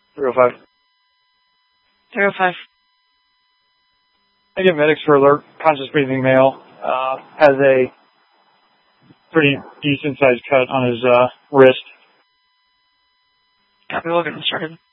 305. 305. I get medics for alert. Conscious breathing male. Has a pretty decent sized cut on his wrist. Copy, we'll get him started.